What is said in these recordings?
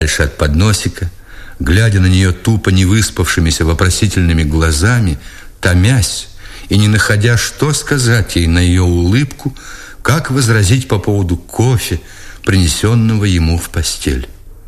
дальше от подносика, глядя на нее тупо невыспавшимися вопросительными глазами, томясь и не находя, что сказать ей на ее улыбку, как возразить по поводу кофе, принесенного ему в постель.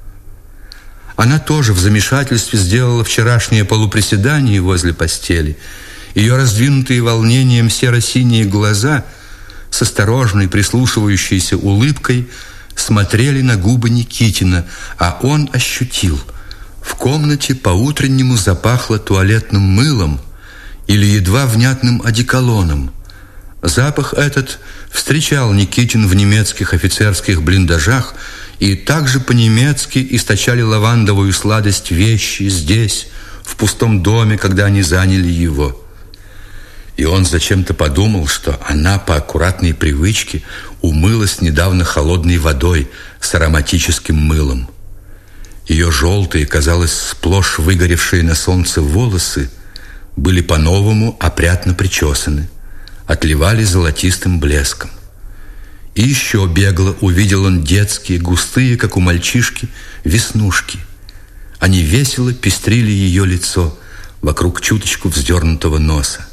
Она тоже в замешательстве сделала вчерашнее полуприседание возле постели. Ее раздвинутые волнением серо-синие глаза с осторожной прислушивающейся улыбкой смотрели на губы Никитина, а он ощутил: в комнате по-утреннему запахло туалетным мылом или едва внятным одеколоном. Запах этот встречал Никитин в немецких офицерских блиндажах, и также по-немецки источали лавандовую сладость вещи здесь, в пустом доме, когда они заняли его. И он зачем-то подумал, что она по аккуратной привычке умылась недавно холодной водой с ароматическим мылом. Ее желтые, казалось, сплошь выгоревшие на солнце волосы были по-новому опрятно причесаны, отливали золотистым блеском. И еще бегло увидел он детские, густые, как у мальчишки, веснушки. Они весело пестрили ее лицо вокруг чуточку вздернутого носа.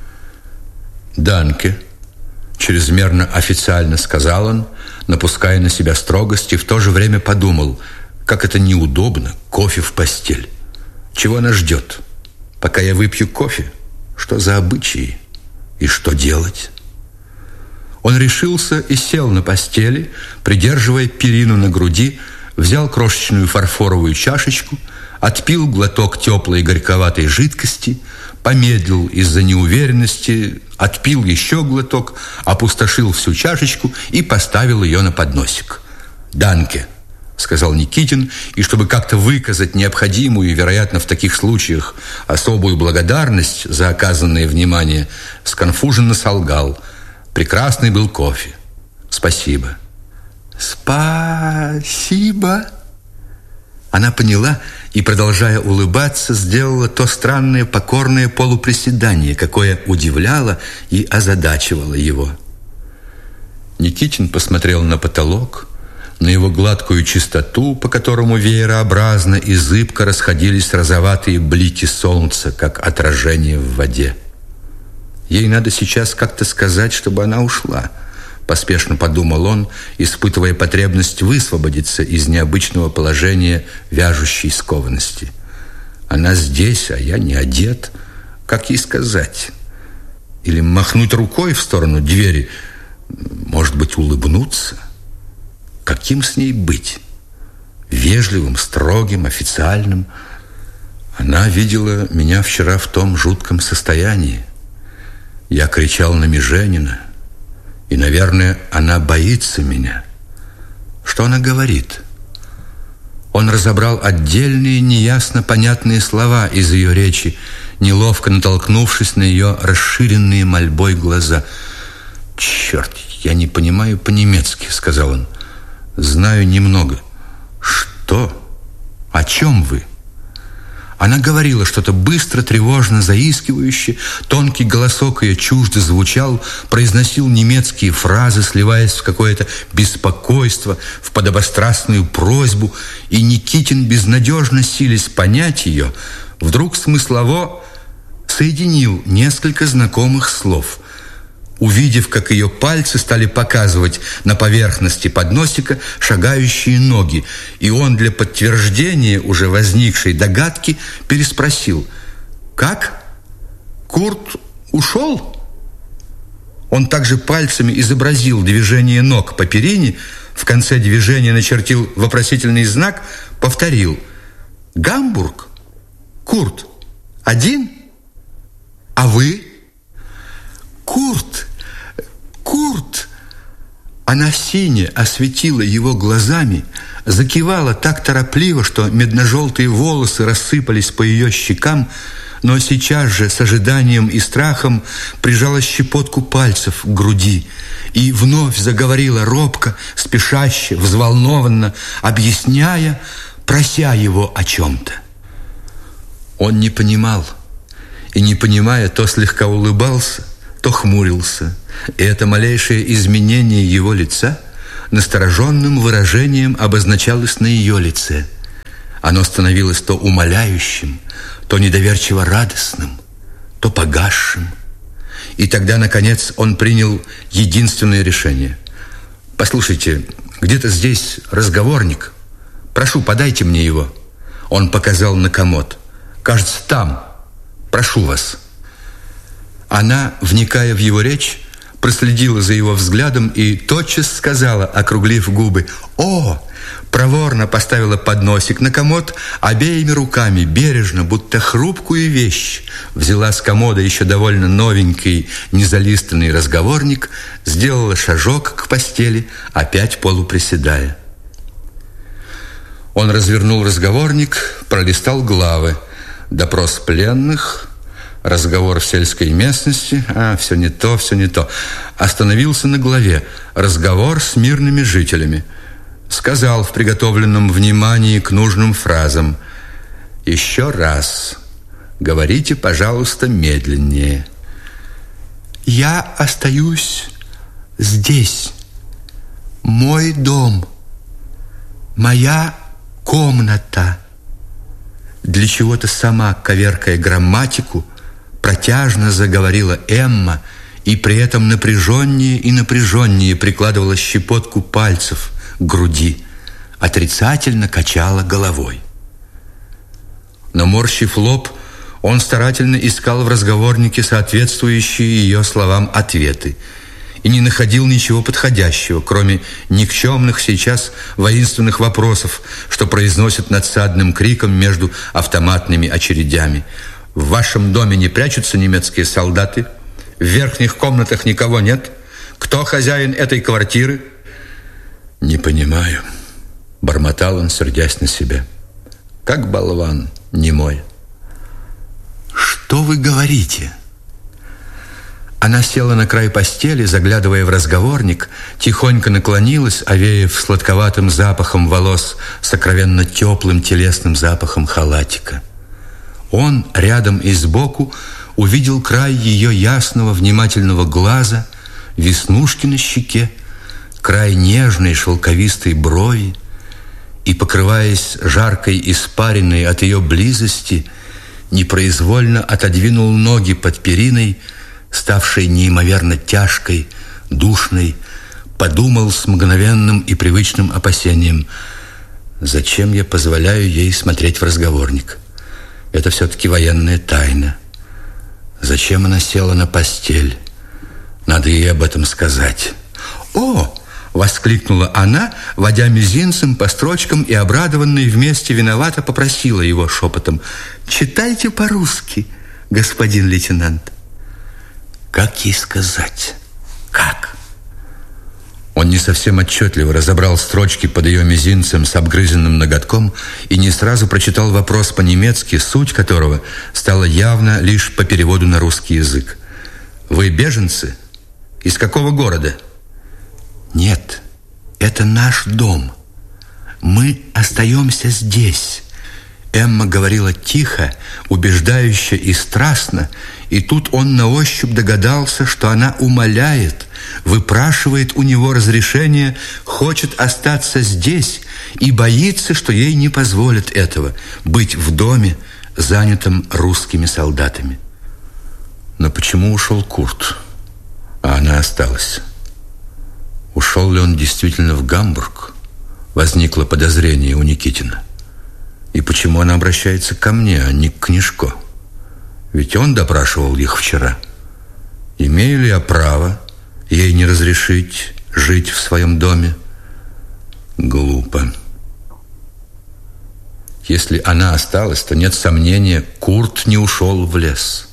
«Данке», — чрезмерно официально сказал он, напуская на себя строгость, и в то же время подумал, как это неудобно, кофе в постель. Чего она ждет? Пока я выпью кофе? Что за обычаи? И что делать? Он решился и сел на постели, придерживая перину на груди, взял крошечную фарфоровую чашечку, отпил глоток теплой горьковатой жидкости, помедлил из-за неуверенности, отпил еще глоток, опустошил всю чашечку и поставил ее на подносик. «Данке», — сказал Никитин, и чтобы как-то выказать необходимую и, вероятно, в таких случаях особую благодарность за оказанное внимание, сконфуженно солгал: «Прекрасный был кофе. Спасибо». «Спасибо». Она поняла и, продолжая улыбаться, сделала то странное покорное полуприседание, какое удивляло и озадачивало его. Никитин посмотрел на потолок, на его гладкую чистоту, по которому веерообразно и зыбко расходились розоватые блики солнца, как отражение в воде. Ей надо сейчас как-то сказать, чтобы она ушла, поспешно подумал он, испытывая потребность высвободиться из необычного положения вяжущей скованности. Она здесь, а я не одет. Как ей сказать? Или махнуть рукой в сторону двери? Может быть, улыбнуться? Каким с ней быть? Вежливым, строгим, официальным? Она видела меня вчера в том жутком состоянии. Я кричал на Меженина, и, наверное, она боится меня. Что она говорит? Он разобрал отдельные, неясно понятные слова из ее речи, неловко натолкнувшись на ее расширенные мольбой глаза. «Черт, я не понимаю по-немецки», — сказал он. «Знаю немного». «Что? О чем вы?» Она говорила что-то быстро, тревожно, заискивающе. Тонкий голосок ее чуждо звучал, произносил немецкие фразы, сливаясь в какое-то беспокойство, в подобострастную просьбу. И Никитин, безнадежно силясь понять ее, вдруг смыслово соединил несколько знакомых слов. Увидев, как ее пальцы стали показывать на поверхности подносика шагающие ноги, и он для подтверждения уже возникшей догадки переспросил: «Как? Курт ушел?» Он также пальцами изобразил движение ног по перине, в конце движения начертил вопросительный знак, повторил: «Гамбург? Курт? Один? А вы?» «Курт! Курт!» Она сине осветила его глазами, закивала так торопливо, что медно-желтые волосы рассыпались по ее щекам, но сейчас же с ожиданием и страхом прижала щепотку пальцев к груди и вновь заговорила робко, спешаще, взволнованно, объясняя, прося его о чем-то. Он не понимал, и, не понимая, то слегка улыбался, то хмурился, и это малейшее изменение его лица настороженным выражением обозначалось на ее лице. Оно становилось то умоляющим, то недоверчиво радостным, то погасшим. И тогда, наконец, он принял единственное решение. «Послушайте, где-то здесь разговорник. Прошу, подайте мне его». Он показал на комод. «Кажется, там. Прошу вас». Она, вникая в его речь, проследила за его взглядом и тотчас сказала, округлив губы: «О!» Проворно поставила подносик на комод, обеими руками, бережно, будто хрупкую вещь, взяла с комода еще довольно новенький незалистанный разговорник, сделала шажок к постели, опять полуприседая. Он развернул разговорник, пролистал главы: допрос пленных, разговор в сельской местности, все не то, все не то. Остановился на главе: разговор с мирными жителями. Сказал в приготовленном внимании к нужным фразам: «Еще раз, говорите, пожалуйста, медленнее». «Я остаюсь здесь. Мой дом. Моя комната». Для чего-то сама, коверкая грамматику, протяжно заговорила Эмма и при этом напряженнее и напряженнее прикладывала щепотку пальцев к груди, отрицательно качала головой. Наморщив лоб, он старательно искал в разговорнике соответствующие ее словам ответы и не находил ничего подходящего, кроме никчемных сейчас воинственных вопросов, что произносят надсадным криком между автоматными очередями. «В вашем доме не прячутся немецкие солдаты? В верхних комнатах никого нет? Кто хозяин этой квартиры?» «Не понимаю», — бормотал он, сердясь на себя. «Как болван немой». «Что вы говорите?» Она села на край постели, заглядывая в разговорник, тихонько наклонилась, овеяв сладковатым запахом волос, сокровенно теплым телесным запахом халатика. Он рядом и сбоку увидел край ее ясного, внимательного глаза, веснушки на щеке, край нежной шелковистой брови, и, покрываясь жаркой испариной от ее близости, непроизвольно отодвинул ноги под периной, ставшей неимоверно тяжкой, душной, подумал с мгновенным и привычным опасением: «Зачем я позволяю ей смотреть в разговорник? Это все-таки военная тайна. Зачем она села на постель? Надо ей об этом сказать». «О!» — воскликнула она, водя мизинцем по строчкам, и, обрадованная вместе, виновато попросила его шепотом: «Читайте по-русски, господин лейтенант». Как ей сказать? Как? Он не совсем отчетливо разобрал строчки под ее мизинцем с обгрызенным ноготком и не сразу прочитал вопрос по-немецки, суть которого стала явна лишь по переводу на русский язык. «Вы беженцы? Из какого города?» «Нет, это наш дом. Мы остаемся здесь». Эмма говорила тихо, убеждающе и страстно, и тут он на ощупь догадался, что она умоляет, выпрашивает у него разрешение, хочет остаться здесь и боится, что ей не позволят этого, быть в доме, занятом русскими солдатами. Но почему ушел Курт, а она осталась? Ушел ли он действительно в Гамбург? Возникло подозрение у Никитина. И почему она обращается ко мне, а не к Книжко? Ведь он допрашивал их вчера. Имею ли я право ей не разрешить жить в своем доме? Глупо. Если она осталась, то нет сомнения, Курт не ушел в лес.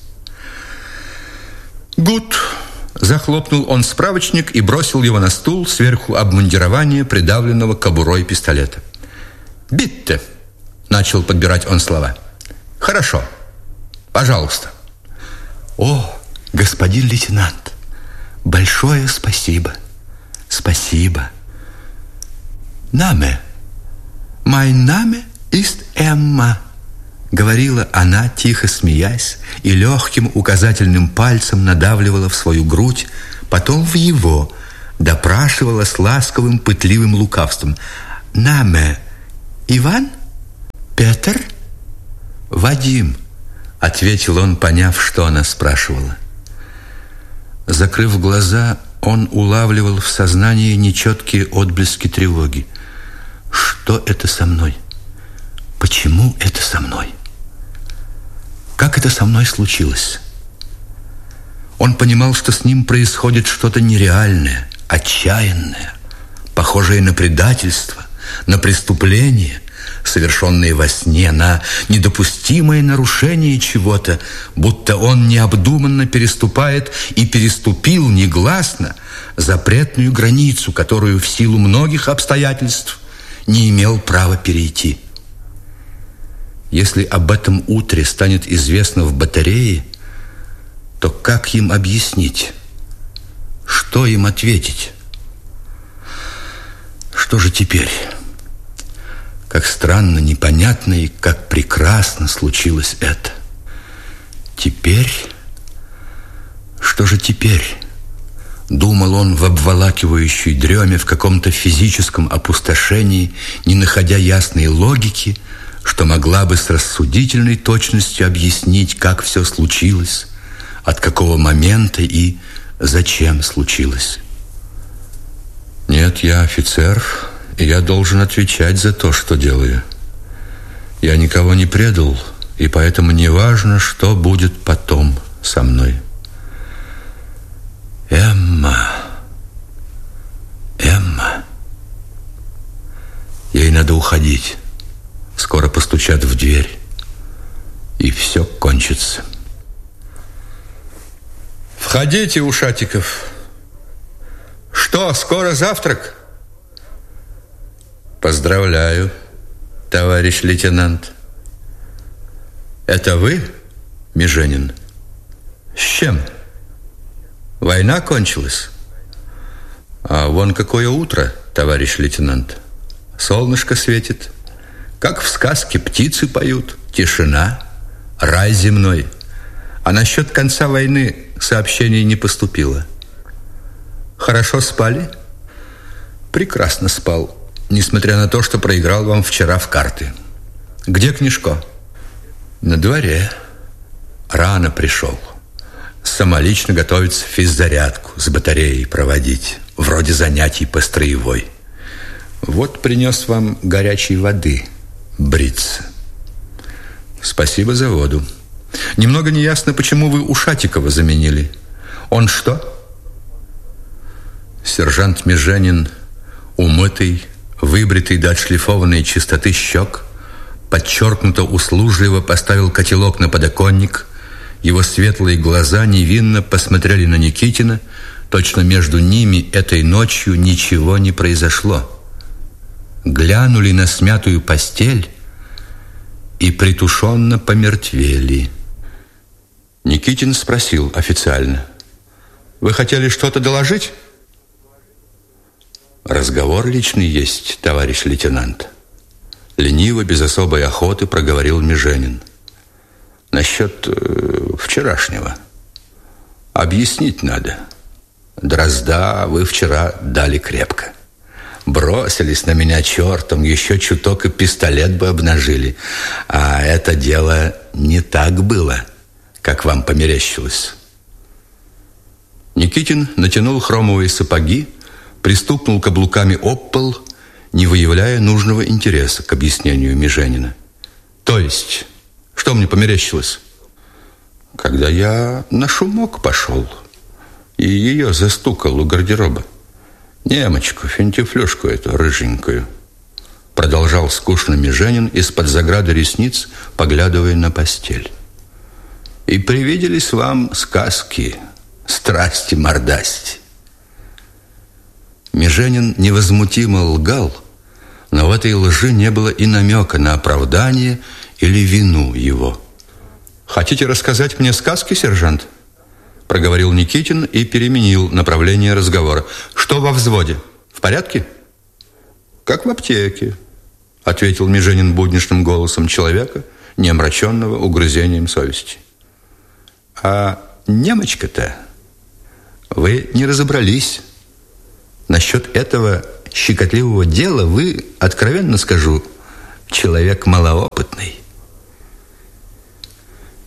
«Гуд!» — захлопнул он справочник и бросил его на стул сверху обмундирования, придавленного кобурой пистолета. «Битте!» — начал подбирать он слова. «Хорошо. Пожалуйста». «О, господин лейтенант, большое спасибо. Спасибо. Наме. Mein Name ist Emma», — говорила она, тихо смеясь, и легким указательным пальцем надавливала в свою грудь, потом в его, допрашивала с ласковым пытливым лукавством. «Наме Иван?» Петр? Вадим, ответил он, поняв, что она спрашивала. Закрыв глаза, он улавливал в сознании нечеткие отблески тревоги. Что это со мной? Почему это со мной? Как это со мной случилось? Он понимал, что с ним происходит что-то нереальное, отчаянное, похожее на предательство, на преступление, совершенное во сне, на недопустимое нарушение чего-то, будто он необдуманно переступает и переступил негласно запретную границу, которую в силу многих обстоятельств не имел права перейти. Если об этом утре станет известно в батарее, то как им объяснить? Что им ответить? Что же теперь? Как странно, непонятно и как прекрасно случилось это. Теперь? Что же теперь? Думал он в обволакивающей дреме, в каком-то физическом опустошении, не находя ясной логики, что могла бы с рассудительной точностью объяснить, как все случилось, от какого момента и зачем случилось. Нет, я офицер, и я должен отвечать за то, что делаю. Я никого не предал, и поэтому не важно, что будет потом со мной. Эмма. Ей надо уходить. Скоро постучат в дверь, и все кончится. Входите, Ушатиков. Что, скоро завтрак? Поздравляю, товарищ лейтенант. Это вы, Меженин? С чем? Война кончилась? А вон какое утро, товарищ лейтенант. Солнышко светит. Как в сказке, птицы поют, тишина, рай земной. А насчет конца войны сообщений не поступило. Хорошо спали? Прекрасно спал, несмотря на то, что проиграл вам вчера в карты. Где Книжко? На дворе. Рано пришел. Самолично готовится физзарядку с батареей проводить, вроде занятий по строевой. Вот принес вам горячей воды бриться. Спасибо за воду. Немного неясно, почему вы Ушатикова заменили. Он что? Сержант Меженин, умытый, выбритый до отшлифованной чистоты щек, подчеркнуто услужливо поставил котелок на подоконник. Его светлые глаза невинно посмотрели на Никитина. Точно между ними этой ночью ничего не произошло. Глянули на смятую постель и притушенно помертвели. Никитин спросил официально: вы хотели что-то доложить? Разговор личный есть, товарищ лейтенант. Лениво, без особой охоты проговорил Меженин. Насчет вчерашнего. Объяснить надо. Дрозда вы вчера дали крепко. Бросились на меня чертом, еще чуток и пистолет бы обнажили. А это дело не так было, как вам померещилось. Никитин натянул хромовые сапоги, пристукнул каблуками об пол, не выявляя нужного интереса к объяснению Меженина. То есть, что мне померещилось? Когда я на шумок пошел и ее застукал у гардероба. Немочку, финтифлюшку эту рыженькую. Продолжал скучно Меженин из-под заграды ресниц, поглядывая на постель. И привиделись вам сказки, страсти-мордасти. Меженин невозмутимо лгал, но в этой лжи не было и намека на оправдание или вину его. «Хотите рассказать мне сказки, сержант?» Проговорил Никитин и переменил направление разговора. «Что во взводе? В порядке?» «Как в аптеке», ответил Меженин будничным голосом человека, не омраченного угрызением совести. «А немочка-то, вы не разобрались. Насчет этого щекотливого дела вы, откровенно скажу, человек малоопытный.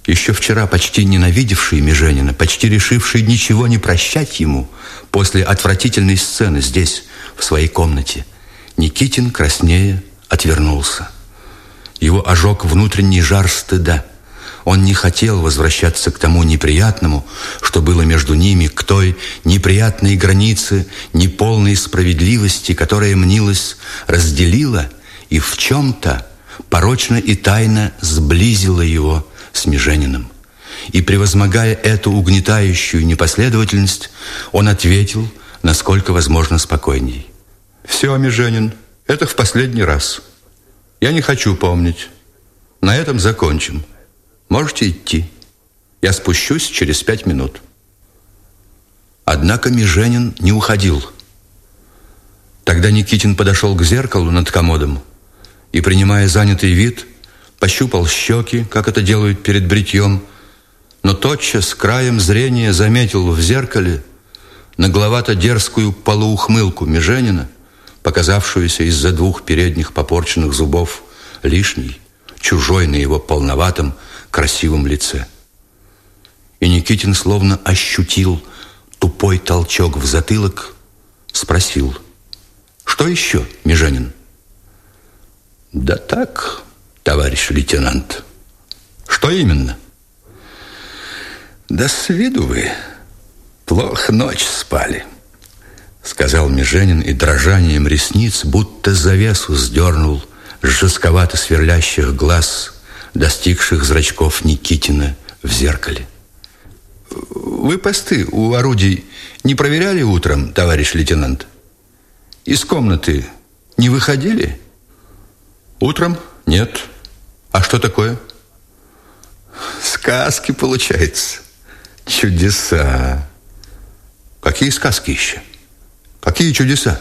Еще вчера почти ненавидевший Меженина, почти решивший ничего не прощать ему, после отвратительной сцены здесь, в своей комнате, Никитин, краснея, отвернулся. Его ожег внутренний жар стыда. Он не хотел возвращаться к тому неприятному, что было между ними, к той неприятной границе неполной справедливости, которая, мнилось, разделила и в чем-то порочно и тайно сблизила его с Межениным. И, превозмогая эту угнетающую непоследовательность, он ответил, насколько возможно, спокойней. «Все, Меженин, это в последний раз. Я не хочу помнить. На этом закончим. Можете идти. Я спущусь через 5 минут». Однако Меженин не уходил. Тогда Никитин подошел к зеркалу над комодом и, принимая занятый вид, пощупал щеки, как это делают перед бритьем, но тотчас краем зрения заметил в зеркале нагловато-дерзкую полуухмылку Меженина, показавшуюся из-за 2 передних попорченных зубов лишней, чужой на его полноватом, красивом лице. И Никитин словно ощутил тупой толчок в затылок, спросил: «Что еще, Меженин?» «Да так, товарищ лейтенант». «Что именно?» «Да с виду вы плохо ночь спали», — сказал Меженин и дрожанием ресниц будто завесу сдернул с жестковато сверлящих глаз, достигших зрачков Никитина в зеркале. «Вы посты у орудий не проверяли утром, товарищ лейтенант? Из комнаты не выходили?» «Утром? Нет. А что такое?» «Сказки, получается. Чудеса». «Какие сказки еще? Какие чудеса?»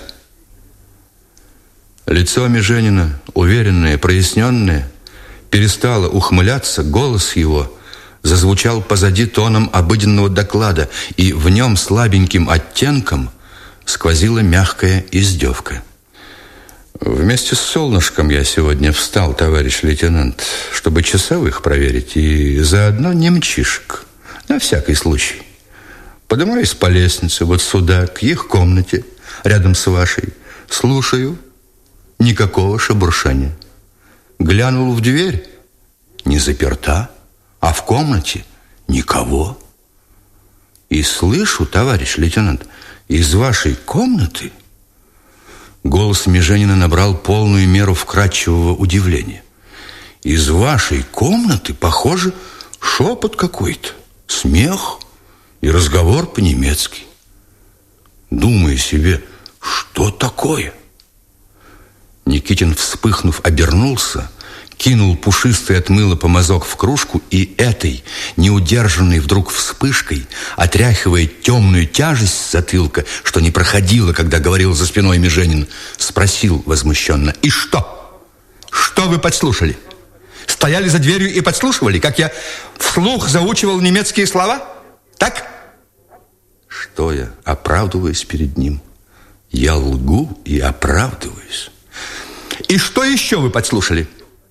Лицо Меженина, уверенное, проясненное, перестало ухмыляться, голос его зазвучал позади тоном обыденного доклада, и в нем слабеньким оттенком сквозила мягкая издевка. «Вместе с солнышком я сегодня встал, товарищ лейтенант, чтобы часовых проверить, и заодно немчишек, на всякий случай. Поднимаюсь по лестнице вот сюда, к их комнате, рядом с вашей, слушаю, никакого шебуршания. Глянул в дверь, не заперта, а в комнате никого. И слышу, товарищ лейтенант, из вашей комнаты...» Голос Меженина набрал полную меру вкрадчивого удивления. «Из вашей комнаты, похоже, шепот какой-то, смех и разговор по-немецки. Думаю себе, что такое?» Никитин, вспыхнув, обернулся, кинул пушистый от мыла помазок в кружку и этой, неудержанной вдруг вспышкой, отряхивая темную тяжесть с затылка, что не проходила, когда говорил за спиной Меженин, спросил возмущенно: «И что? Что вы подслушали? Стояли за дверью и подслушивали, как я вслух заучивал немецкие слова? Так?» Что я оправдываюсь перед ним? Я лгу и оправдываюсь. «И что еще вы подслушали?»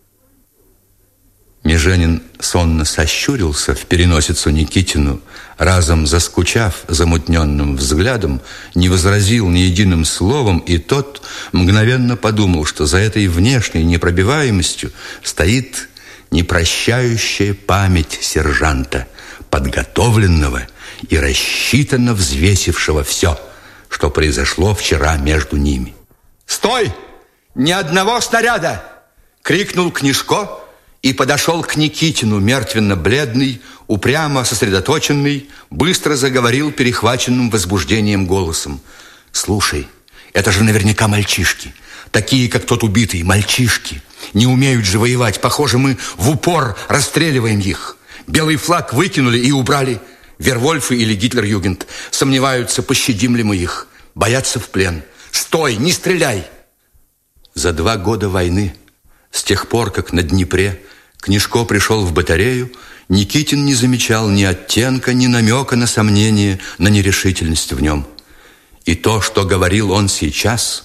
Меженин сонно сощурился в переносицу Никитину, разом заскучав замутненным взглядом, не возразил ни единым словом, и тот мгновенно подумал, что за этой внешней непробиваемостью стоит непрощающая память сержанта, подготовленного и рассчитанно взвесившего все, что произошло вчера между ними. «Стой! Ни одного снаряда!» — крикнул Книжко и подошел к Никитину, мертвенно-бледный, упрямо сосредоточенный, быстро заговорил перехваченным возбуждением голосом: «Слушай, это же наверняка мальчишки, такие, как тот убитый, мальчишки. Не умеют же воевать, похоже, мы в упор расстреливаем их. Белый флаг выкинули и убрали. Вервольфы или Гитлер-Югент. Сомневаются, пощадим ли мы их. Боятся в плен. Стой, не стреляй!» За 2 года войны, с тех пор, как на Днепре Книжко пришел в батарею, Никитин не замечал ни оттенка, ни намека на сомнение, на нерешительность в нем. И то, что говорил он сейчас,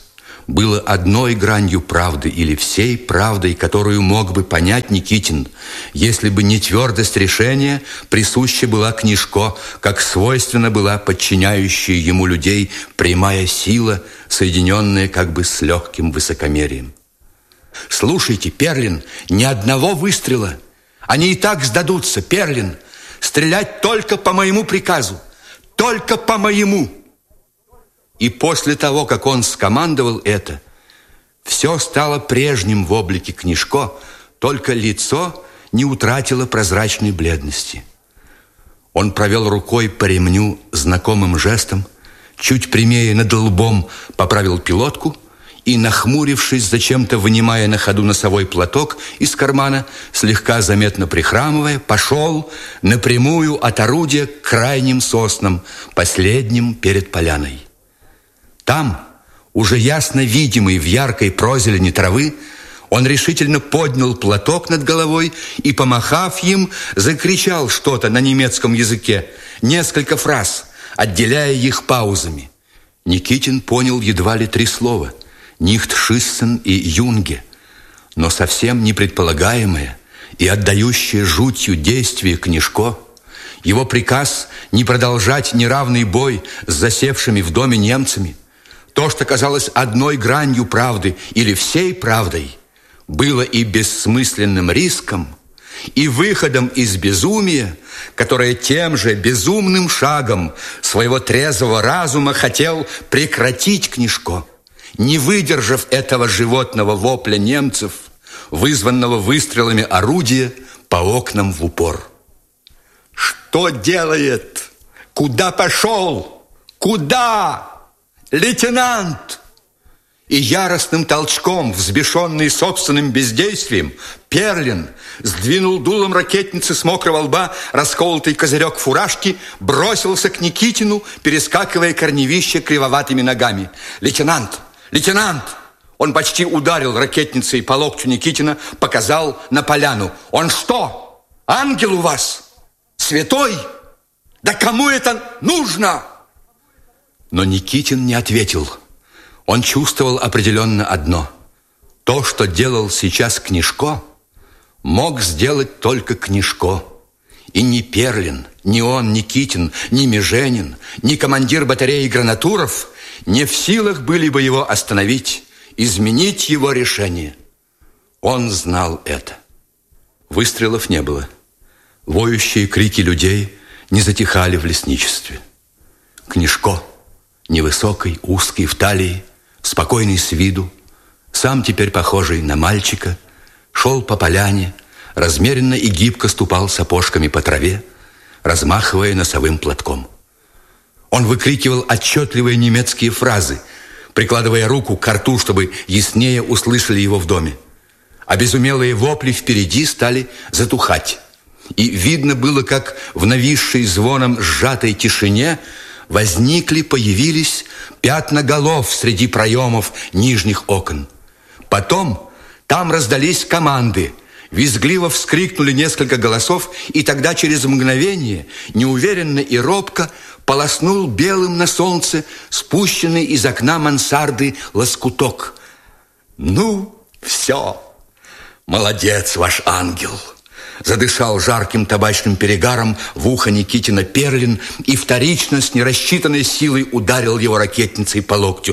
было одной гранью правды или всей правдой, которую мог бы понять Никитин, если бы не твердость решения, присуща была Книжко, как свойственно была подчиняющая ему людей прямая сила, соединенная как бы с легким высокомерием. «Слушайте, Перлин, ни одного выстрела. Они и так сдадутся, Перлин. Стрелять только по моему приказу. Только по моему». И после того, как он скомандовал это, все стало прежним в облике Книжко, только лицо не утратило прозрачной бледности. Он провел рукой по ремню знакомым жестом, чуть прямее над лбом поправил пилотку и, нахмурившись, зачем-то вынимая на ходу носовой платок из кармана, слегка заметно прихрамывая, пошел напрямую от орудия к крайним соснам, последним перед поляной. Там, уже ясно видимый в яркой прозелени травы, он решительно поднял платок над головой и, помахав им, закричал что-то на немецком языке, несколько фраз, отделяя их паузами. Никитин понял едва ли 3 слова «Нихт Шиссен» и «Юнге», но совсем не предполагаемое и отдающее жутью действие Книжко, его приказ не продолжать неравный бой с засевшими в доме немцами, то, что казалось одной гранью правды или всей правдой, было и бессмысленным риском, и выходом из безумия, которое тем же безумным шагом своего трезвого разума хотел прекратить Книжко, не выдержав этого животного вопля немцев, вызванного выстрелами орудия по окнам в упор. «Что делает? Куда пошел? Куда? Лейтенант!» И яростным толчком, взбешенный собственным бездействием, Перлин сдвинул дулом ракетницы с мокрого лба расколотый козырек фуражки, бросился к Никитину, перескакивая корневище кривоватыми ногами. «Лейтенант! Лейтенант!» Он почти ударил ракетницей по локтю Никитина, показал на поляну. «Он что, ангел у вас? Святой? Да кому это нужно?» Но Никитин не ответил. Он чувствовал определенно одно. То, что делал сейчас Книжко, мог сделать только Книжко. И ни Перлин, ни он, Никитин, ни Меженин, ни командир батареи гранатуров не в силах были бы его остановить, изменить его решение. Он знал это. Выстрелов не было. Воющие крики людей не затихали в лесничестве. Книжко, невысокий, узкий в талии, спокойный с виду, сам теперь похожий на мальчика, шел по поляне, размеренно и гибко ступал сапожками по траве, размахивая носовым платком. Он выкрикивал отчетливые немецкие фразы, прикладывая руку к рту, чтобы яснее услышали его в доме. Обезумелые вопли впереди стали затухать, и видно было, как в нависшей звоном сжатой тишине появились пятна голов среди проемов нижних окон. Потом там раздались команды, визгливо вскрикнули несколько голосов, и тогда через мгновение, неуверенно и робко, полоснул белым на солнце спущенный из окна мансарды лоскуток. «Ну, все, молодец ваш ангел!» Задышал жарким табачным перегаром в ухо Никитина Перлин и вторично с нерассчитанной силой ударил его ракетницей по локтю.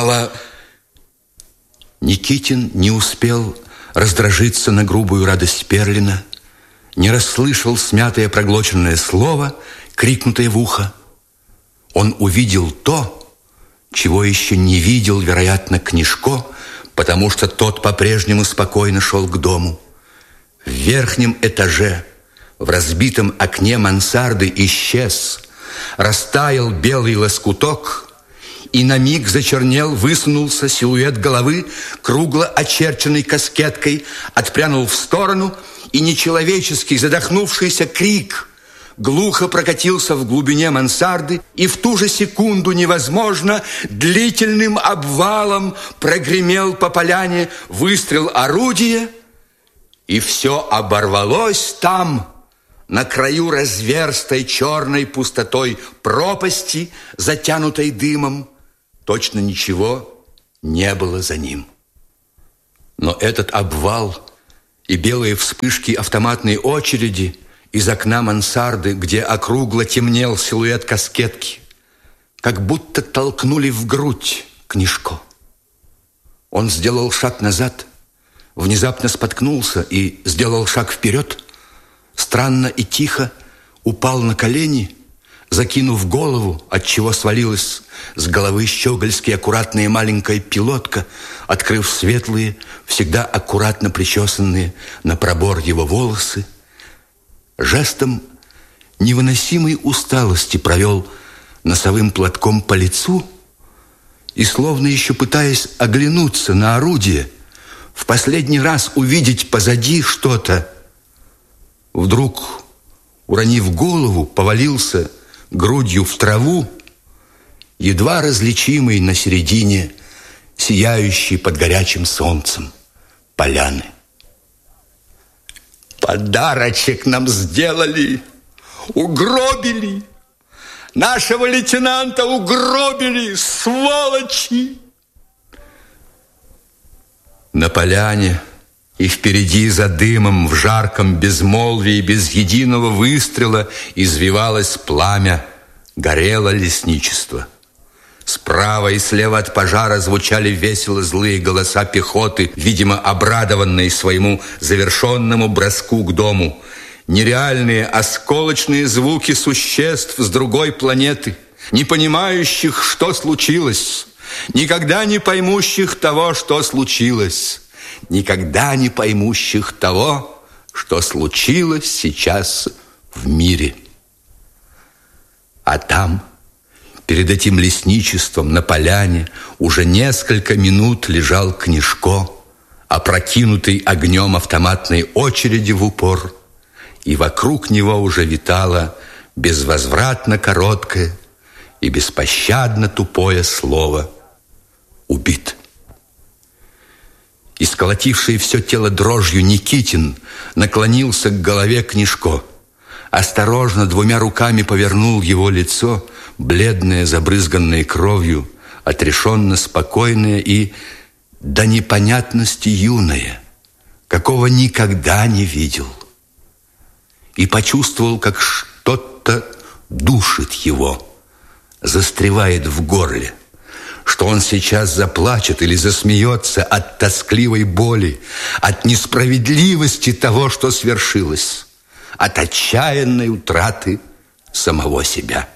Никитин не успел раздражиться на грубую радость Перлина, не расслышал смятое проглоченное слово, крикнутое в ухо. Он увидел то, чего еще не видел, вероятно, Книжко, потому что тот по-прежнему спокойно шел к дому. В верхнем этаже, в разбитом окне мансарды исчез, растаял белый лоскуток, и на миг зачернел, высунулся силуэт головы, кругло очерченной каскеткой, отпрянул в сторону, и нечеловеческий задохнувшийся крик глухо прокатился в глубине мансарды, и в ту же секунду невозможно длительным обвалом прогремел по поляне выстрел орудия, и все оборвалось там, на краю разверстой черной пустотой пропасти, затянутой дымом. Точно ничего не было за ним. Но этот обвал и белые вспышки автоматной очереди из окна мансарды, где округло темнел силуэт каскетки, как будто толкнули в грудь Книжко. Он сделал шаг назад, внезапно споткнулся и сделал шаг вперед, странно и тихо упал на колени, закинув голову, отчего свалилась с головы щегольски аккуратная маленькая пилотка, открыв светлые, всегда аккуратно причесанные на пробор его волосы, жестом невыносимой усталости провел носовым платком по лицу и, словно еще пытаясь оглянуться на орудие, в последний раз увидеть позади что-то, вдруг, уронив голову, повалился грудью в траву, едва различимый на середине, сияющий под горячим солнцем поляны. Подарочек нам сделали, угробили, нашего лейтенанта угробили, сволочи! На поляне и впереди за дымом в жарком безмолвии без единого выстрела извивалось пламя, горело лесничество. Справа и слева от пожара звучали весело злые голоса пехоты, видимо, обрадованные своему завершенному броску к дому. Нереальные осколочные звуки существ с другой планеты, не понимающих, что случилось, никогда не поймущих того, что случилось, никогда не поймущих того, что случилось сейчас в мире. А там, перед этим лесничеством на поляне, уже несколько минут лежал Книжко, опрокинутый огнем автоматной очереди в упор, и вокруг него уже витало безвозвратно короткое и беспощадно тупое слово «убит». Исколотивший все тело дрожью Никитин наклонился к голове Книжко, осторожно двумя руками повернул его лицо, бледное, забрызганное кровью, отрешенно спокойное и до непонятности юное, какого никогда не видел. И почувствовал, как что-то душит его, застревает в горле, что он сейчас заплачет или засмеется от тоскливой боли, от несправедливости того, что свершилось, от отчаянной утраты самого себя.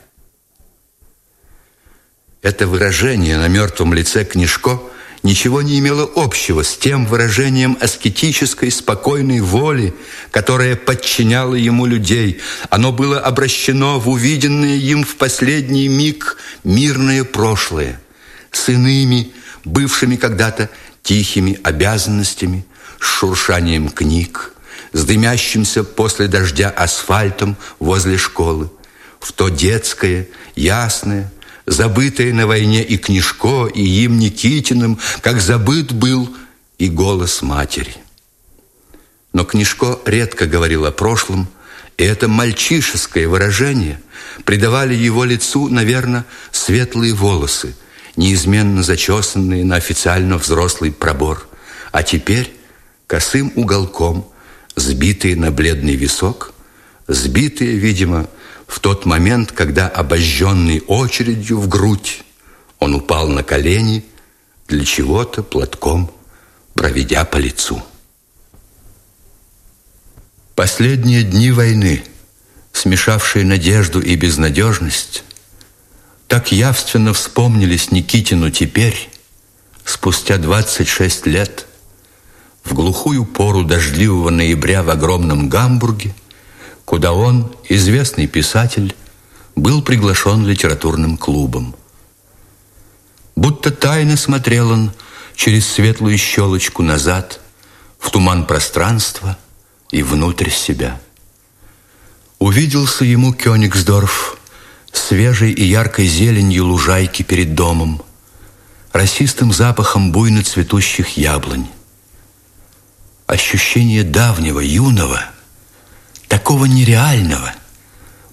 Это выражение на мертвом лице Книжко ничего не имело общего с тем выражением аскетической, спокойной воли, которое подчиняло ему людей. Оно было обращено в увиденное им в последний миг мирное прошлое, с иными, бывшими когда-то тихими обязанностями, с шуршанием книг, с дымящимся после дождя асфальтом возле школы, в то детское, ясное, забытое на войне и Книжко, и им, Никитиным, как забыт был и голос матери. Но Книжко редко говорил о прошлом, и это мальчишеское выражение придавали его лицу, наверное, светлые волосы, неизменно зачесанные на официально взрослый пробор, а теперь косым уголком, сбитые на бледный висок, сбитые, видимо, в тот момент, когда, обожженный очередью в грудь, он упал на колени, для чего-то платком проведя по лицу. Последние дни войны, смешавшие надежду и безнадежность, так явственно вспомнились Никитину теперь, спустя 26 лет, в глухую пору дождливого ноября в огромном Гамбурге, куда он, известный писатель, был приглашен литературным клубом. Будто тайно смотрел он через светлую щелочку назад, в туман пространства и внутрь себя. Увиделся ему Кёнигсдорф, свежей и яркой зеленью лужайки перед домом, росистым запахом буйно цветущих яблонь. Ощущение давнего, юного, такого нереального,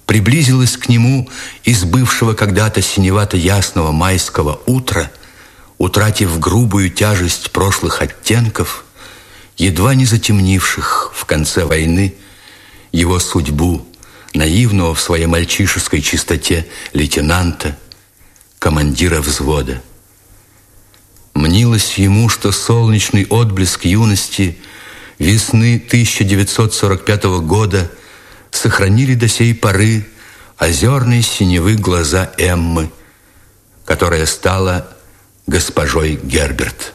приблизилось к нему из бывшего когда-то синевато-ясного майского утра утратив грубую тяжесть прошлых оттенков, едва не затемнивших в конце войны его судьбу, наивного в своей мальчишеской чистоте лейтенанта, командира взвода. Мнилось ему, что солнечный отблеск юности весны 1945 года сохранили до сей поры озерные синевы глаза Эммы, которая стала госпожой Герберт.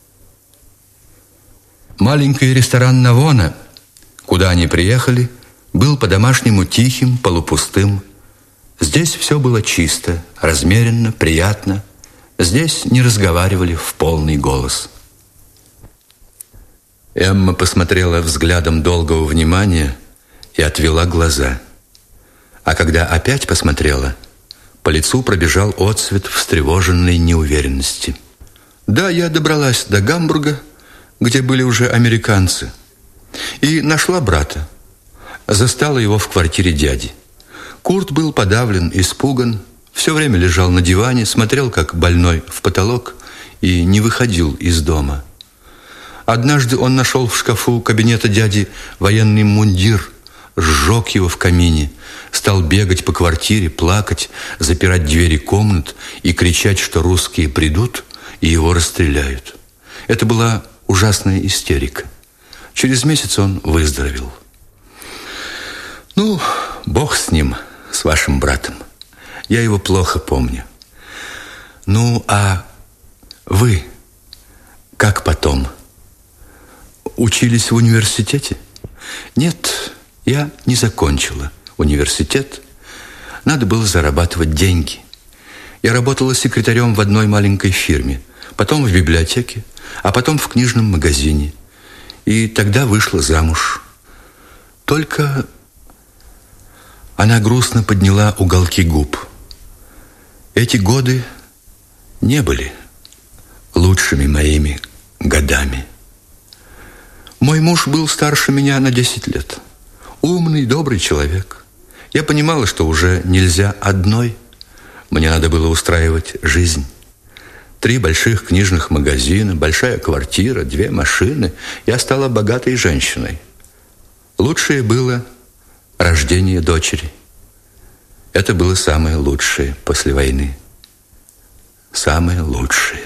Маленький ресторан Навона, куда они приехали, был по-домашнему тихим, полупустым. Здесь все было чисто, размеренно, приятно. Здесь не разговаривали в полный голос. Эмма посмотрела взглядом долгого внимания и отвела глаза. А когда опять посмотрела, по лицу пробежал отсвет встревоженной неуверенности. Да, я добралась до Гамбурга, где были уже американцы, и нашла брата. Застала его в квартире дяди. Курт был подавлен, испуган, все время лежал на диване, смотрел как больной в потолок и не выходил из дома. Однажды он нашел в шкафу кабинета дяди военный мундир, сжег его в камине, стал бегать по квартире, плакать, запирать двери комнат и кричать, что русские придут и его расстреляют. Это была ужасная истерика. Через месяц он выздоровел. Ну, Бог с ним, с вашим братом. Я его плохо помню. Ну, а вы как потом? Учились в университете? Нет, я не закончила университет. Надо было зарабатывать деньги. Я работала секретарем в одной маленькой фирме, потом в библиотеке, а потом в книжном магазине. И тогда вышла замуж. Только она грустно подняла уголки губ. Эти годы не были лучшими моими годами. Мой муж был старше меня на 10 лет. Умный, добрый человек. Я понимала, что уже нельзя одной. Мне надо было устраивать жизнь. 3 больших книжных магазина, большая квартира, 2 машины. Я стала богатой женщиной. Лучшее было рождение дочери. Это было самое лучшее после войны. Самое лучшее.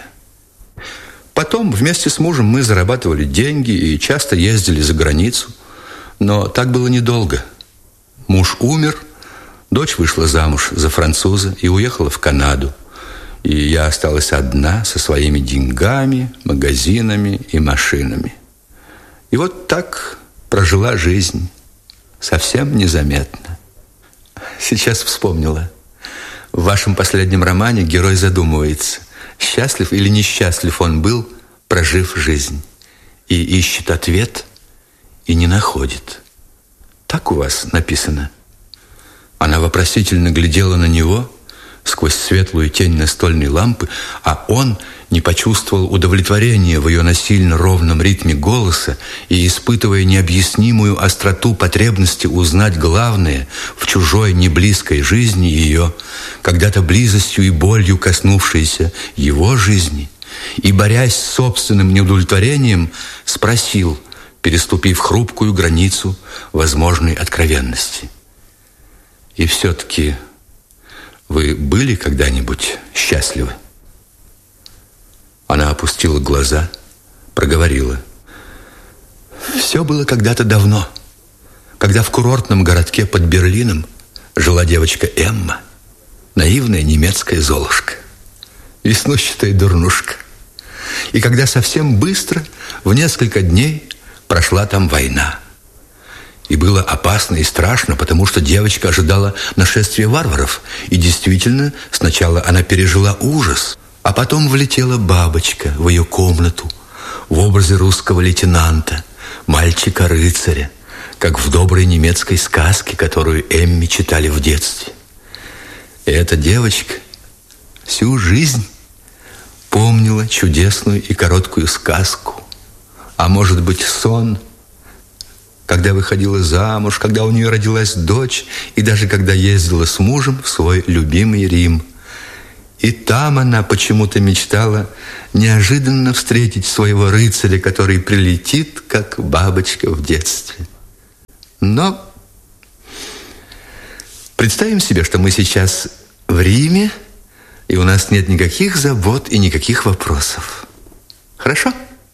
Потом вместе с мужем мы зарабатывали деньги и часто ездили за границу. Но так было недолго. Муж умер, дочь вышла замуж за француза и уехала в Канаду. И я осталась одна со своими деньгами, магазинами и машинами. И вот так прожила жизнь, совсем незаметно. Сейчас вспомнила. В вашем последнем романе герой задумывается, счастлив или несчастлив он был, прожив жизнь, и ищет ответ, и не находит. Так у вас написано. Она вопросительно глядела на него сквозь светлую тень настольной лампы, а он не почувствовал удовлетворения в ее насильно ровном ритме голоса и, испытывая необъяснимую остроту потребности узнать главное в чужой неблизкой жизни ее, когда-то близостью и болью коснувшейся его жизни, и, борясь с собственным неудовлетворением, спросил, переступив хрупкую границу возможной откровенности: «И все-таки вы были когда-нибудь счастливы?» Она опустила глаза, проговорила: «Все было когда-то давно, когда в курортном городке под Берлином жила девочка Эмма, наивная немецкая золушка, веснущатая дурнушка. И когда совсем быстро, в несколько дней, прошла там война. И было опасно и страшно, потому что девочка ожидала нашествия варваров. И действительно, сначала она пережила ужас, а потом влетела бабочка в ее комнату в образе русского лейтенанта, мальчика-рыцаря, как в доброй немецкой сказке, которую Эмме читали в детстве. И эта девочка всю жизнь помнила чудесную и короткую сказку, а может быть сон, когда выходила замуж, когда у нее родилась дочь, и даже когда ездила с мужем в свой любимый Рим. И там она почему-то мечтала неожиданно встретить своего рыцаря, который прилетит, как бабочка в детстве. Но представим себе, что мы сейчас в Риме, и у нас нет никаких забот и никаких вопросов. Хорошо?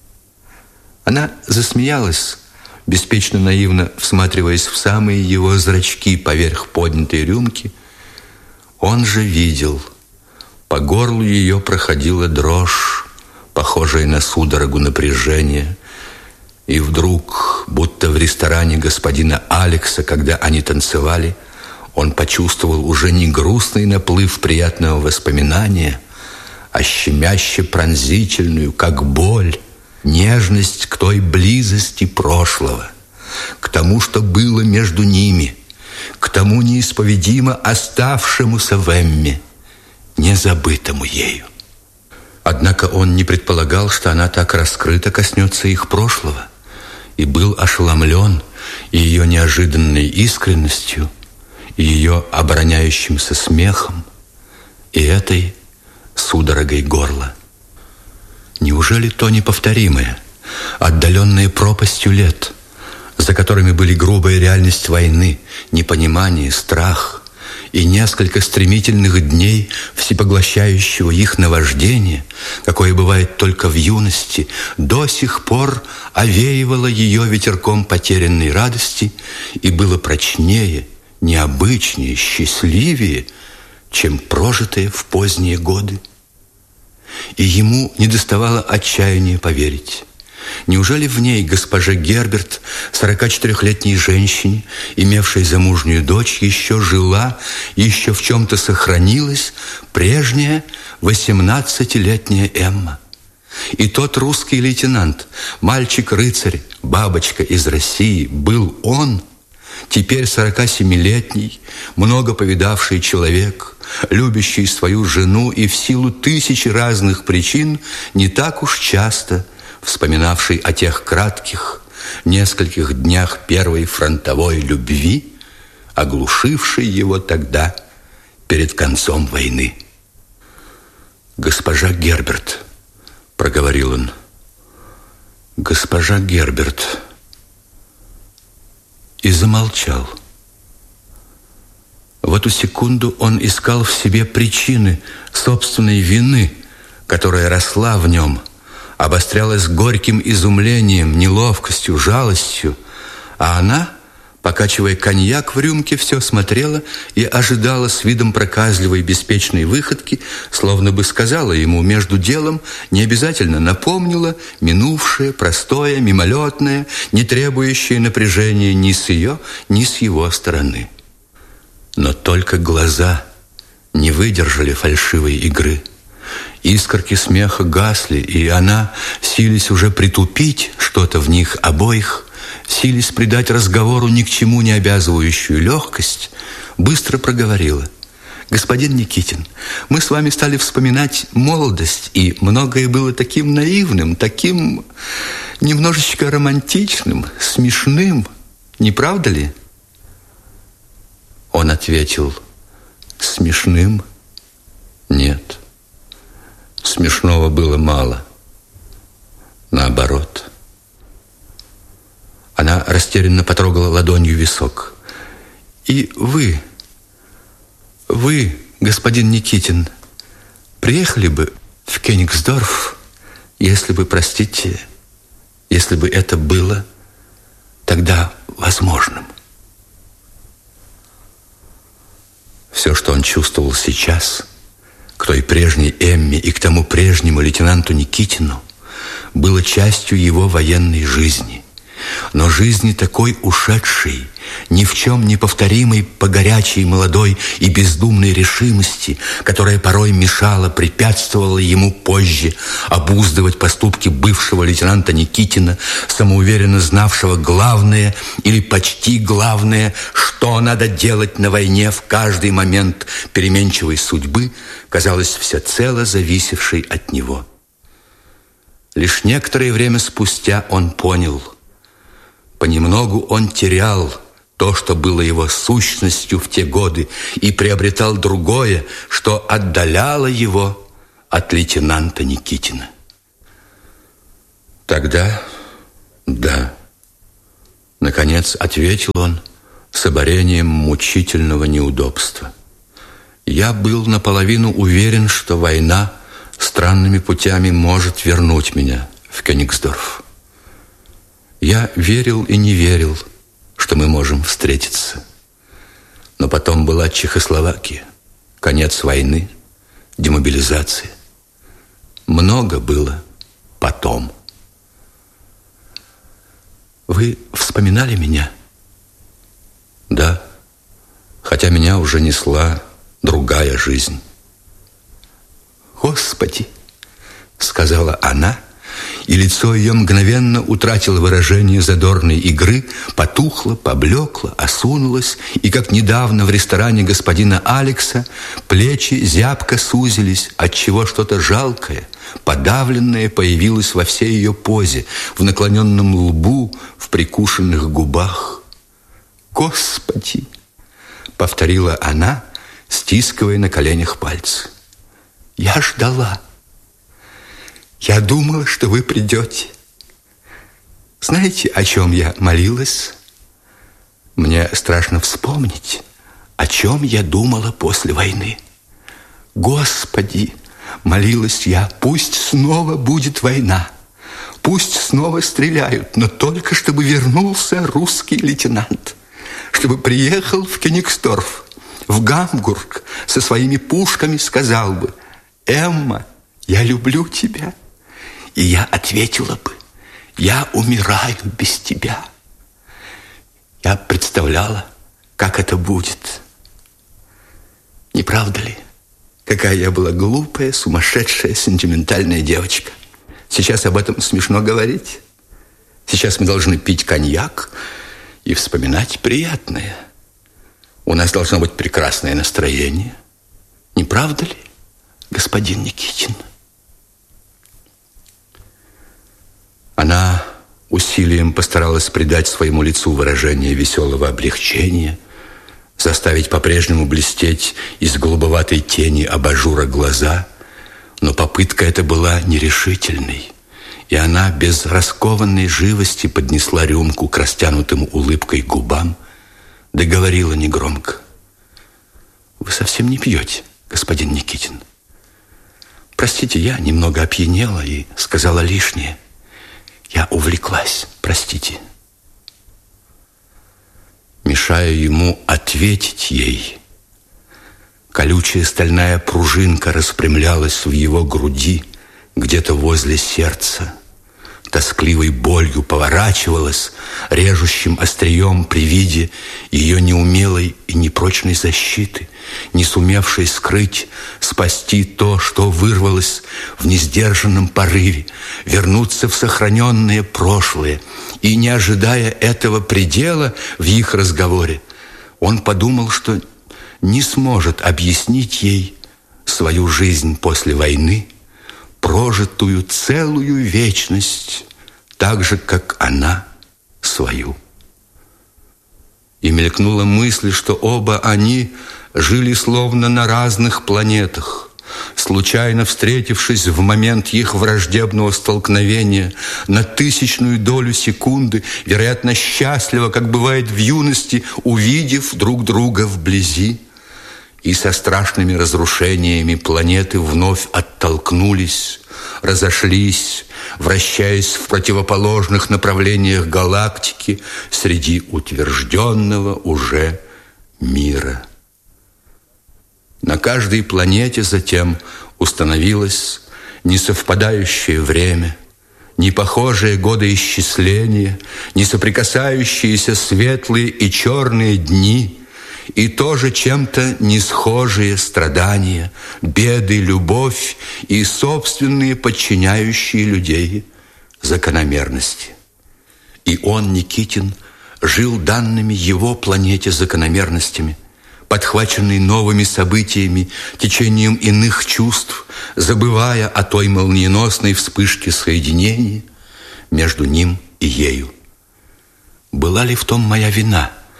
Она засмеялась, беспечно наивно всматриваясь в самые его зрачки поверх поднятой рюмки. Он же видел. По горлу ее проходила дрожь, похожая на судорогу напряжения. И вдруг, будто в ресторане господина Алекса, когда они танцевали, он почувствовал уже не грустный наплыв приятного воспоминания, а щемяще пронзительную, как боль, нежность к той близости прошлого, к тому, что было между ними, к тому неисповедимо оставшемуся в Эмме, незабытому ею. Однако он не предполагал, что она так раскрыто коснется их прошлого, и был ошеломлен и ее неожиданной искренностью, и ее обороняющимся смехом, и этой судорогой горла. Неужели то неповторимое, отдаленное пропастью лет, за которыми были грубая реальность войны, непонимание, страх и несколько стремительных дней всепоглощающего их наваждения, какое бывает только в юности, до сих пор овеивало ее ветерком потерянной радости и было прочнее, необычнее, счастливее, чем прожитые в поздние годы? И ему недоставало отчаяния поверить. Неужели в ней, госпоже Герберт, 44-летней женщине, имевшей замужнюю дочь, еще жила, еще в чем-то сохранилась прежняя 18-летняя Эмма? И тот русский лейтенант, мальчик-рыцарь, бабочка из России, был он, теперь 47-летний, много повидавший человек, любящий свою жену и в силу тысячи разных причин не так уж часто вспоминавший о тех кратких нескольких днях первой фронтовой любви, оглушившей его тогда перед концом войны. «Госпожа Герберт», — проговорил он, — «госпожа Герберт», и замолчал. В эту секунду он искал в себе причины собственной вины, которая росла в нем, обострялась горьким изумлением, неловкостью, жалостью, а она, покачивая коньяк в рюмке, все смотрела и ожидала с видом проказливой беспечной выходки, словно бы сказала ему между делом, не обязательно напомнила минувшее, простое, мимолетное, не требующее напряжения ни с ее, ни с его стороны. Но только глаза не выдержали фальшивой игры. Искорки смеха гасли, и она, силясь уже притупить что-то в них обоих, силясь придать разговору ни к чему не обязывающую легкость, быстро проговорила: «Господин Никитин, мы с вами стали вспоминать молодость, и многое было таким наивным, таким немножечко романтичным, смешным, не правда ли?» Он ответил: «Смешным? Нет. Смешного было мало. Наоборот». Она растерянно потрогала ладонью висок. «И вы, господин Никитин, приехали бы в Кёнигсдорф, если бы, простите, если бы это было тогда возможным?» Все, что он чувствовал сейчас, к той прежней Эмме и к тому прежнему лейтенанту Никитину, было частью его военной жизни. Но жизни такой ушедшей, ни в чем не повторимой по горячей, молодой и бездумной решимости, которая порой мешала, препятствовала ему позже обуздывать поступки бывшего лейтенанта Никитина, самоуверенно знавшего главное или почти главное, что надо делать на войне в каждый момент переменчивой судьбы, казалось, всецело зависевшей от него. Лишь некоторое время спустя он понял: понемногу он терял то, что было его сущностью в те годы, и приобретал другое, что отдаляло его от лейтенанта Никитина. Тогда, да, наконец ответил он с оборением мучительного неудобства. Я был наполовину уверен, что война странными путями может вернуть меня в Кёнигсдорф. Я верил и не верил, что мы можем встретиться. Но потом была Чехословакия, конец войны, демобилизация. Много было потом. Вы вспоминали меня? Да, хотя меня уже несла другая жизнь. «Господи!» — сказала она, и лицо ее мгновенно утратило выражение задорной игры, потухло, поблекло, осунулось, и, как недавно в ресторане господина Алекса, плечи зябко сузились, отчего что-то жалкое, подавленное появилось во всей ее позе, в наклоненном лбу, в прикушенных губах. «Господи!» — повторила она, стискивая на коленях пальцы. «Я ждала. Я думала, что вы придете. Знаете, о чем я молилась? Мне страшно вспомнить, о чем я думала после войны. Господи, молилась я, пусть снова будет война, пусть снова стреляют, но только чтобы вернулся русский лейтенант, чтобы приехал в Кёнигсдорф, в Гамбург со своими пушками, сказал бы: «Эмма, я люблю тебя». И я ответила бы: «Я умираю без тебя». Я представляла, как это будет. Не правда ли? Какая я была глупая, сумасшедшая, сентиментальная девочка. Сейчас об этом смешно говорить. Сейчас мы должны пить коньяк и вспоминать приятное. У нас должно быть прекрасное настроение. Не правда ли, господин Никитин? Она усилием постаралась придать своему лицу выражение веселого облегчения, заставить по-прежнему блестеть из голубоватой тени абажура глаза, но попытка эта была нерешительной, и она без раскованной живости поднесла рюмку к растянутым улыбкой губам, договорила негромко: «Вы совсем не пьете, господин Никитин? Простите, я немного опьянела и сказала лишнее. Я увлеклась, простите». Мешая ему ответить ей, колючая стальная пружинка распрямлялась в его груди, где-то возле сердца, тоскливой болью поворачивалась режущим острием при виде ее неумелой и непрочной защиты, не сумевшей скрыть, спасти то, что вырвалось в несдержанном порыве, вернуться в сохраненное прошлое. И, не ожидая этого предела в их разговоре, он подумал, что не сможет объяснить ей свою жизнь после войны, прожитую целую вечность, так же, как она свою. И мелькнула мысль, что оба они жили словно на разных планетах, случайно встретившись в момент их враждебного столкновения на тысячную долю секунды, вероятно, счастливо, как бывает в юности, увидев друг друга вблизи. И со страшными разрушениями планеты вновь оттолкнулись, разошлись, вращаясь в противоположных направлениях галактики среди утвержденного уже мира. На каждой планете затем установилось несовпадающее время, непохожие годоисчисления, несоприкасающиеся светлые и черные дни, и тоже чем-то несхожие страдания, беды, любовь и собственные подчиняющие людей закономерности. И он, Никитин, жил данными его планете закономерностями, подхваченный новыми событиями, течением иных чувств, забывая о той молниеносной вспышке соединения между ним и ею. Была ли в том моя вина,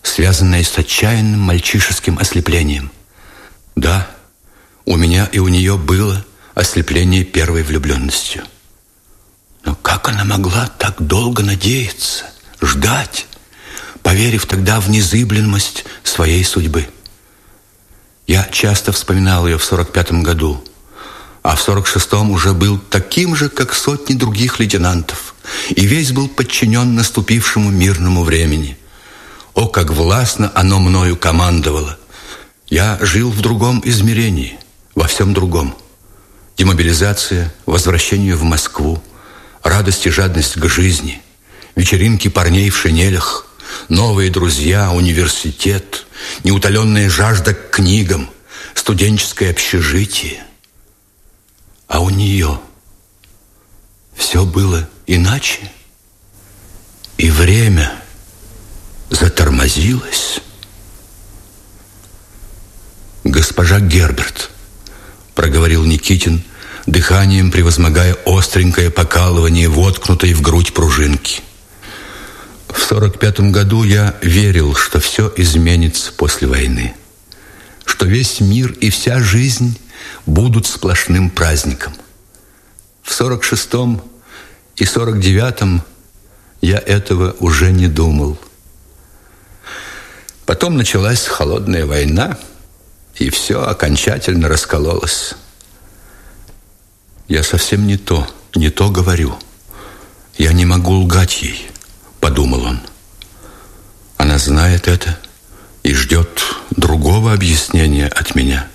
связанное с отчаянным мальчишеским ослеплением. Да, у меня и у нее было ослепление первой влюбленностью. Но как она могла так долго надеяться, ждать, поверив тогда в незыблемость своей судьбы? Я часто вспоминал ее в 45-м году, а в 46-м уже был таким же, как сотни других лейтенантов, и весь был подчинен наступившему мирному времени. О, как властно оно мною командовало! Я жил в другом измерении, во всем другом. Демобилизация, возвращение в Москву, радость и жадность к жизни, вечеринки парней в шинелях, новые друзья, университет, неутоленная жажда к книгам, студенческое общежитие. А у нее все было иначе, и время затормозилось. «Госпожа Герберт», — проговорил Никитин, дыханием превозмогая остренькое покалывание, воткнутой в грудь пружинки. В 45-м году я верил, что все изменится после войны, что весь мир и вся жизнь будут сплошным праздником. В 46-м и 49-м я этого уже не думал. Потом началась холодная война, и все окончательно раскололось. Я совсем не то говорю. Я не могу лгать ей, подумал он. Она знает это и ждет другого объяснения от меня.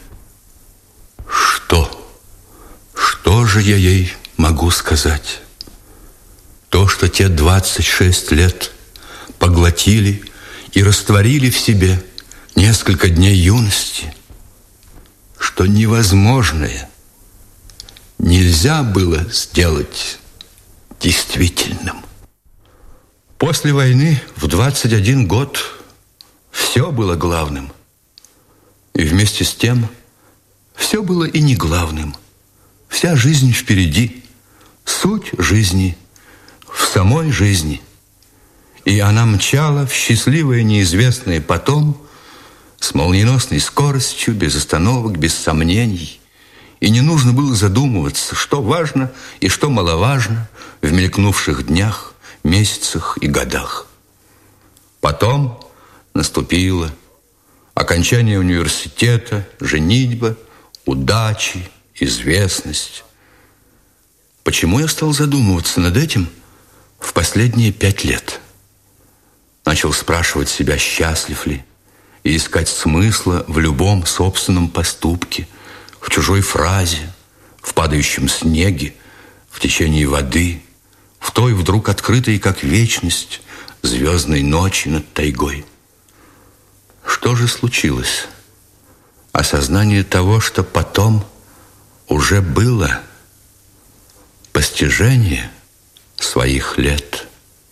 Что же я ей могу сказать? То, что те 26 лет поглотили и растворили в себе несколько дней юности, что невозможное нельзя было сделать действительным. После войны в 21 год все было главным. И вместе с тем все было и не главным. Вся жизнь впереди, суть жизни в самой жизни. И она мчала в счастливое неизвестное потом, с молниеносной скоростью, без остановок, без сомнений. И не нужно было задумываться, что важно и что маловажно в мелькнувших днях, месяцах и годах. Потом наступило окончание университета, женитьба, удачи, известность. Почему я стал задумываться над этим в последние 5 лет? Начал спрашивать себя, счастлив ли, и искать смысла в любом собственном поступке, в чужой фразе, в падающем снеге, в течении воды, в той вдруг открытой, как вечность, звездной ночи над тайгой. Что же случилось? Осознание того, что потом уже было, постижение своих лет.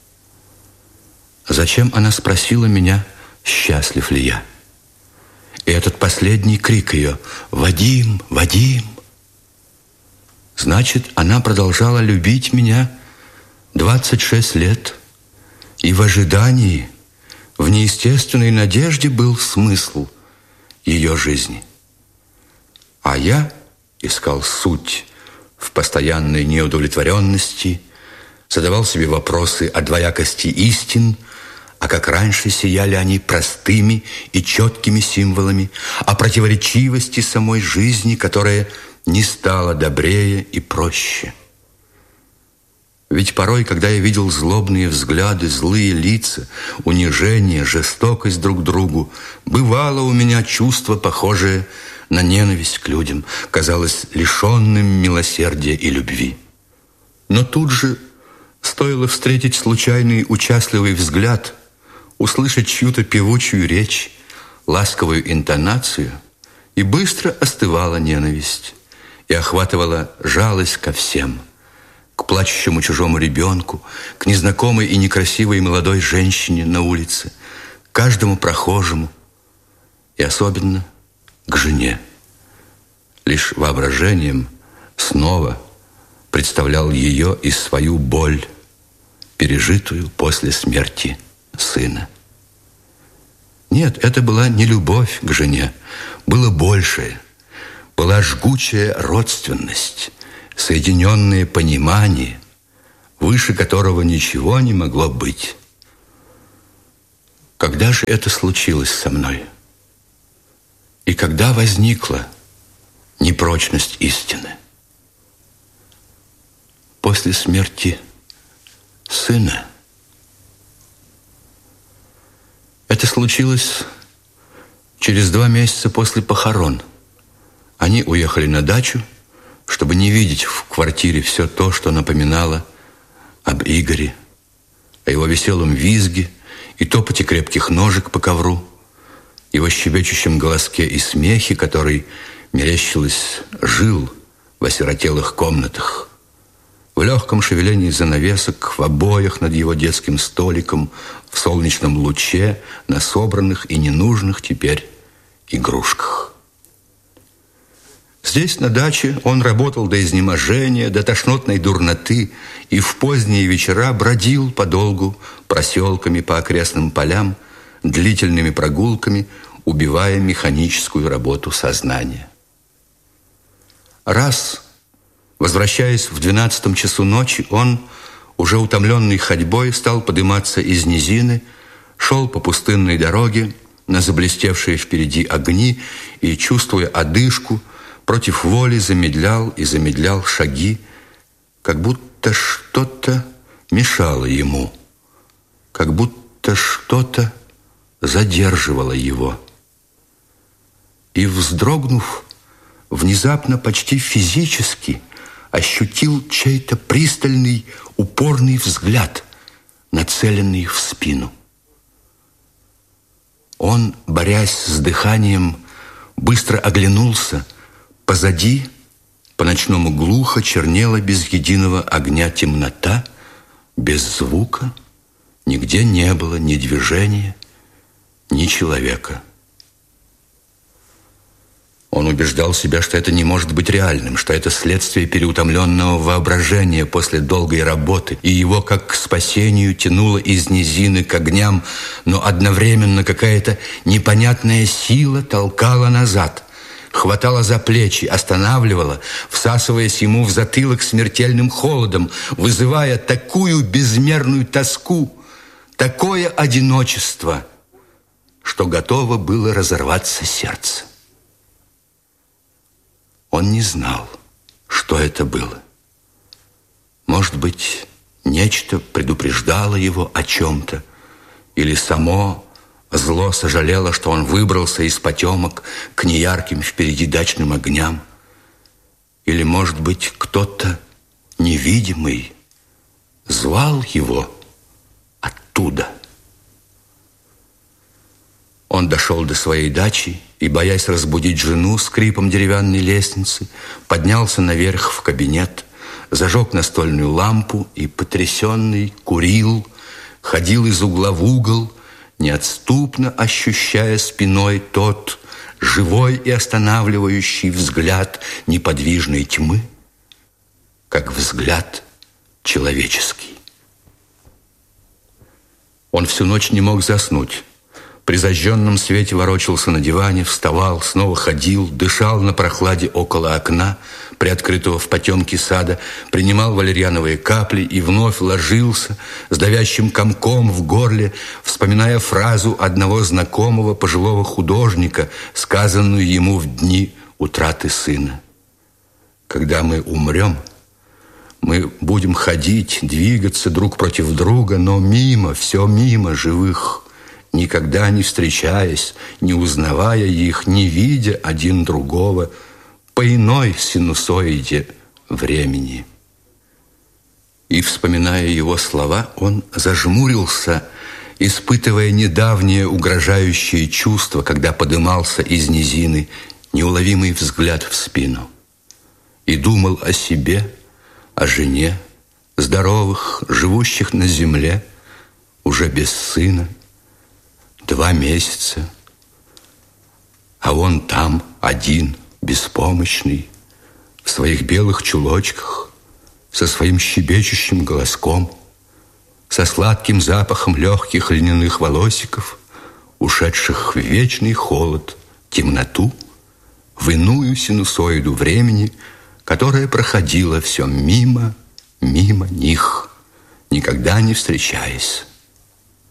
Зачем она спросила меня, счастлив ли я? И этот последний крик ее: «Вадим, Вадим!» Значит, она продолжала любить меня 26 лет, и в ожидании, в неестественной надежде был смысл ее жизни. А я искал суть в постоянной неудовлетворенности, задавал себе вопросы о двоякости истин, а как раньше сияли они простыми и четкими символами, о противоречивости самой жизни, которая не стала добрее и проще. Ведь порой, когда я видел злобные взгляды, злые лица, унижение, жестокость друг к другу, бывало у меня чувство, похожее на ненависть к людям, казалось лишенным милосердия и любви. Но тут же стоило встретить случайный участливый взгляд, услышать чью-то певучую речь, ласковую интонацию, и быстро остывала ненависть, и охватывала жалость ко всем, к плачущему чужому ребенку, к незнакомой и некрасивой молодой женщине на улице, к каждому прохожему, и особенно к жене. Лишь воображением снова представлял ее и свою боль, пережитую после смерти сына. Нет, это была не любовь к жене, было большее. Была жгучая родственность, соединенное понимание, выше которого ничего не могло быть. Когда же это случилось со мной? И когда возникла непрочность истины? После смерти сына. Это случилось через 2 месяца после похорон. Они уехали на дачу, чтобы не видеть в квартире все то, что напоминало об Игоре, о его веселом визге и топоте крепких ножек по ковру, его щебечущем голоске и смехе, который, мерещилось, жил в осиротелых комнатах, в легком шевелении занавесок, в обоях над его детским столиком, в солнечном луче, на собранных и ненужных теперь игрушках. Здесь, на даче, он работал до изнеможения, до тошнотной дурноты и в поздние вечера бродил подолгу проселками по окрестным полям, длительными прогулками, убивая механическую работу сознания. Раз, возвращаясь в 12 часу ночи, он, уже утомленный ходьбой, стал подниматься из низины, шел по пустынной дороге на заблестевшие впереди огни и, чувствуя одышку, против воли замедлял и замедлял шаги, как будто что-то мешало ему, как будто что-то задерживало его. И, вздрогнув, внезапно, почти физически, ощутил чей-то пристальный, упорный взгляд, нацеленный в спину. Он, борясь с дыханием, быстро оглянулся. Позади, по-ночному глухо, чернела без единого огня темнота, без звука. Нигде не было ни движения, ни человека. Он убеждал себя, что это не может быть реальным, что это следствие переутомленного воображения после долгой работы, и его, как к спасению, тянуло из низины к огням, но одновременно какая-то непонятная сила толкала назад, хватала за плечи, останавливала, всасываясь ему в затылок смертельным холодом, вызывая такую безмерную тоску, такое одиночество, что готово было разорваться сердце. Он не знал, что это было. Может быть, нечто предупреждало его о чем-то, или само зло сожалело, что он выбрался из потемок к неярким впереди дачным огням. Или, может быть, кто-то невидимый звал его оттуда. Он дошел до своей дачи и, боясь разбудить жену скрипом деревянной лестницы, поднялся наверх в кабинет, зажег настольную лампу и, потрясенный, курил, ходил из угла в угол, неотступно ощущая спиной тот живой и останавливающий взгляд неподвижной тьмы, как взгляд человеческий. Он всю ночь не мог заснуть. При зажженном свете ворочался на диване, вставал, снова ходил, дышал на прохладе около окна, приоткрытого в потемке сада, принимал валерьяновые капли и вновь ложился с давящим комком в горле, вспоминая фразу одного знакомого пожилого художника, сказанную ему в дни утраты сына. «Когда мы умрем, мы будем ходить, двигаться друг против друга, но мимо, все мимо живых, никогда не встречаясь, не узнавая их, не видя один другого, по иной синусоиде времени». И, вспоминая его слова, он зажмурился, испытывая недавнее угрожающее чувство, когда подымался из низины неуловимый взгляд в спину, и думал о себе, о жене, здоровых, живущих на земле, уже без сына, 2 месяца, а он там один, беспомощный, в своих белых чулочках, со своим щебечущим голоском, со сладким запахом легких льняных волосиков, ушедших в вечный холод, темноту, в иную синусоиду времени, которая проходила все мимо них, никогда не встречаясь.